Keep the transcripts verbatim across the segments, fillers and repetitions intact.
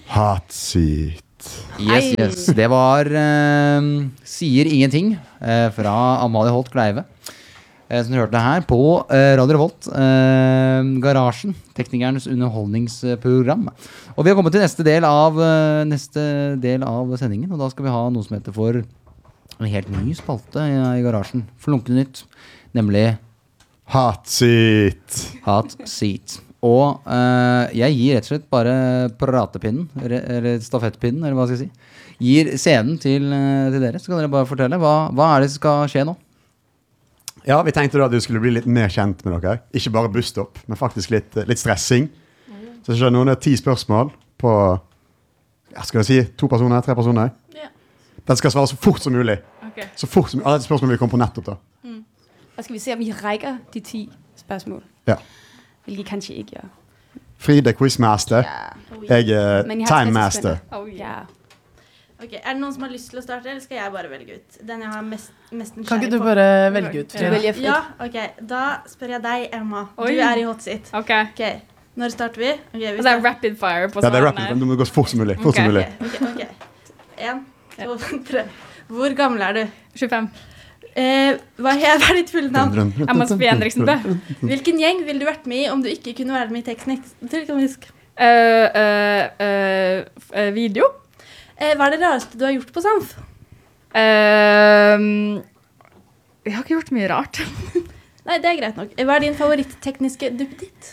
Hot seat. Yes, yes. Det var uh, Sier ingenting uh, fra Amalie Holt Kleive. Uh, som du hørte her på uh, Radio Revolt. Uh, Garasjen, teknikernes underholdningsprogram. Og vi har kommet til neste del av uh, neste del av sendingen. Og da skal vi ha noe som heter for en helt ny spalte i, i Garasjen. Flunkende nytt. Nemlig Hot seat. Hot seat. Og uh, jeg gir rett og slett bare pratepinnen, eller stafettpinnen, eller hva skal jeg si. Gir scenen til, uh, til dere, så kan dere bare fortelle. Hva, hva er det som skal skje nå? Ja, vi tenkte da at du skulle bli litt mer kjent med dere. Ikke bare busstopp, men faktisk litt, litt stressing. Så det er noen ti spørsmål på, ja, skal jeg si, to personer, tre personer. Ja. Den skal svare så fort som mulig. Okay. Så fort som mulig. Alle spørsmål vi kommer på nettopp da. Mm. Og skal vi se om vi rækker de ti spørsmål. Ja. Hvilket kanskje ikke gjør. Frida quizmaster. Ja. Jeg er time master. Oh, ja. Ok, er det noen som har lyst til å starte, eller skal jeg bare velge ut? Den jeg har mest, mest kan ikke du bare velge ut? Du velger ja, ok. Da spør jeg deg, Emma. Oi. Du er i hot seat. Ok. okay. Når starter vi? Okay, vi det er rapid fire på svarene. Ja, det er rapid fire. Du må gå fort som mulig. Fort okay. som mulig. Ok, ok. ok. En, to, tre. Hvor gammel er du? tjuefem. Eh, hva er ditt fulle navn? Emma Sofie Henriksen Bø. Hvilken gjeng ville du vært med i om du ikke kunne være med i teknisk? Uh, uh, uh, uh, video. Eh, hva er det rareste du har gjort på Samf? Uh, jeg har ikke gjort mye rart. Nei, det er greit nok. Hva er din favoritt-tekniske duppeditt?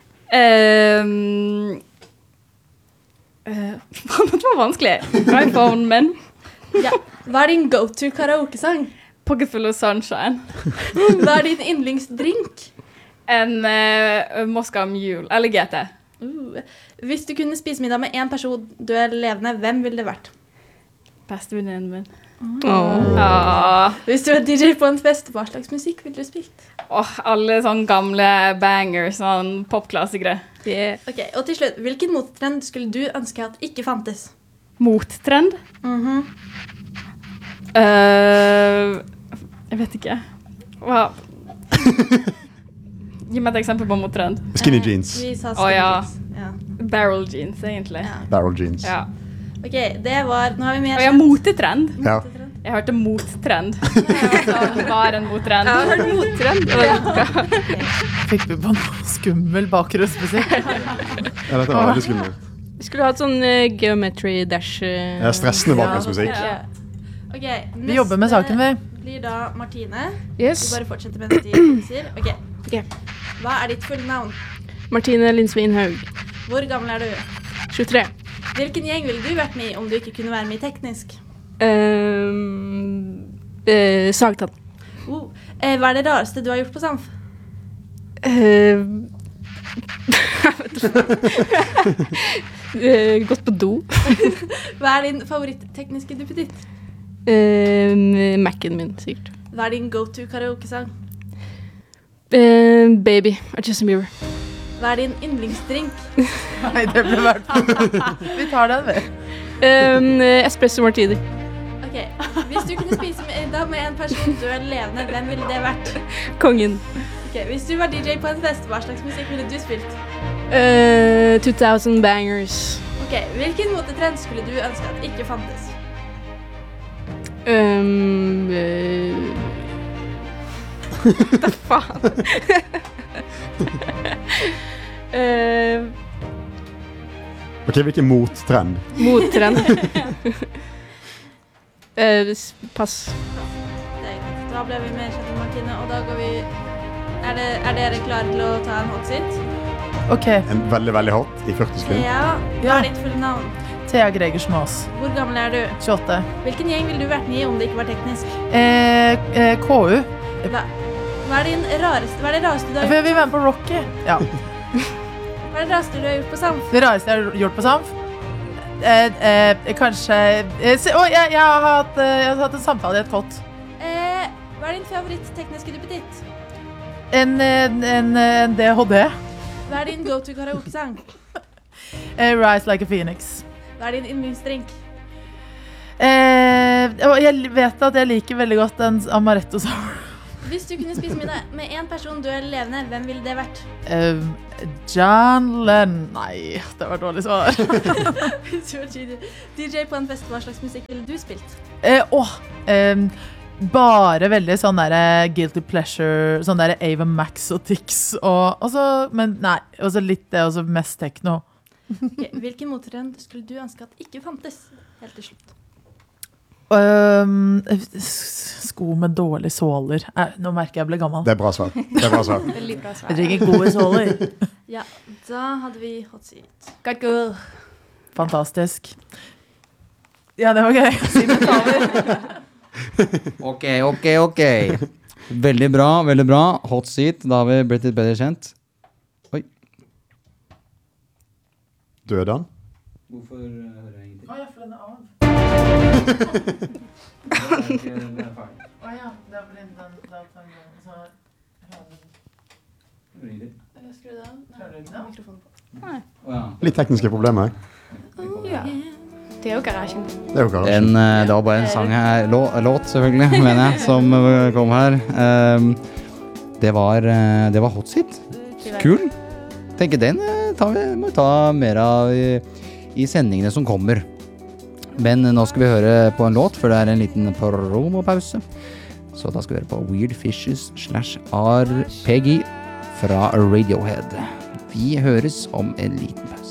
Uh, uh, det var vanskelig. iPhone, men... ja. Hva er din go-to karaoke-sang? Pocketful of Sunshine. Hva er din yndlingsdrink? En uh, Moscow Mule, eller G T. Uh, hvis du kunne spise middag med en person du er levende, hvem ville det vært? Bestevenninnen min. Oh. Ah. Hvis du er D J på en fest, hva slags musikk ville du spilt? Oh, alle sånne gamle bangers, sånn popklassikere. Yeah. Ok, og til slutt, hvilken mottrend skulle du ønske at ikke fantes? Mottrend? Mhm. Uh, jeg vet ikke. Hva? Gi meg et eksempel på mottrend. Skinny jeans. Uh, vi sa skinny oh, ja. jeans. Ja. Barrel jeans, egentlig. Ja. Barrel jeans. Ja. Ok, det var... Nå har vi mer... Og jeg har motetrend. Ja. Jeg hørte mottrend. Det var en mottrend. Ja, jeg hørte mottrend. Ja. Fikk vi på noe skummel bakgrunnsmusikk? Ja, dette var veldig skummelt. Vi skulle hatt sånn uh, geometry dash... Uh, ja, stressende bakgrunnsmusikk. Ja. Okay, vi jobber med saken, vi. Blir da Martine. Yes. Vi bare fortsetter med det sier. Ok. Okay. Hva er ditt fulle navn? Martine Lindsvin Haug. Hvor gammel er du? tjuetre. Hvilken gjeng ville du vært med i om du ikke kunne være med i teknisk? Um, uh, Sagtann. Oh. Eh, hva er det rareste du har gjort på Samf? Uh, uh, gått på do. Hva er din favoritt-tekniske duppeditt? Uh, Mac'en min, sikkert. Hva er din go-to karaoke-sang? Uh, baby, av Justin Bieber. Hva er din yndlingsdrink? Nei, det ble vært vi tar den ved. Um, espresso martini. Ok, hvis du kunne spise middag med en person du er levende, hvem ville det vært? Kongen. Ok, hvis du var D J på en fest, hva slags musikk ville du spilt? Uh, two thousand bangers. Ok, hvilken motetrend skulle du ønske at ikke fantes? Um, uh... Hva faen? uh... Ok, hvilken mottrend? Mottrend. uh, pass. Det er greit. Da ble vi mer kjent med Martine, og da går vi... Er, det, er dere klare til å ta en hot seat? Ok. En veldig, veldig hot i førti sekunder. Ja, hva er ditt fulle navn? Thea Gregersen Aas. Hvor gammel er du? tjueåtte. Hvilken gjeng ville du vært med i om det ikke var teknisk? Eh, eh, K U. Hva, hva er din rareste, hva er det rareste du har gjort? Jeg vil være med på Rocky. Ja. Hva er det rareste du har gjort på Samf? Det rareste jeg har gjort på Samf? Eh, eh, kanskje... Eh, se, å, jeg, jeg, har hatt, eh, jeg har hatt en samtale i et kott. Eh, hva er din favoritt-tekniske duppeditt? En, en, en, en D H D. Hva er din go-to karaoke-sang? eh, Rise Like a Phoenix. Hva er din yndlingsdrink? Eh, og jeg vet at jeg liker veldig godt en amaretto sour. Hvis du kunne spise middag med en person du er levende, hvem ville det vært? Um, John Lennon. Nei, det var dårlig svar. Hvis du var D J på en fest, hva slags musikk ville du spilt? Eh, åh, um, bare veldig sånn der guilty pleasure, sånn der Ava Max og Tix, og, og så, men nei, og så litt det, og så mest techno. Okay, hvilken motetrend skulle du ønske at ikke fantes? Helt til slutt. Um, sko med dårlige såler. Eh, nå merker jeg jeg ble gammel. Det er bra svar. Det er bra svar. Veldig bra svar. Jeg trenger gode såler. Ja, da hadde vi hot seat. Got good. Fantastisk. Ja, det var gøy. Simen taler. Ok, ok, ok. Veldig bra, veldig bra. Hot seat, da har vi blitt litt bedre kjent. Oi. Døde han? Hvorfor hører jeg ingenting? Å ja, for den er av. Det er ikke, den er ferdig. Å ja, det er blitt den dataen, så Skru det av. hører du ikke det? Mikrofonen på. Å ja. Litt tekniske problemer. Ja. Det er jo garasjen. Det er jo kanskje. En, eh, det var bare en sang her, lå, låt selvfølgelig, mener jeg, som eh, kom her. Um, det var, eh, det var hot seat. Kul. Tenker den eh, tar vi, må vi ta mer av i, i sendingene som kommer. Men nå skal vi høre på en låt, for det er en liten promopause. Så da skal vi høre på Weird Fishes slash R P G fra Radiohead. Vi høres om en liten pause.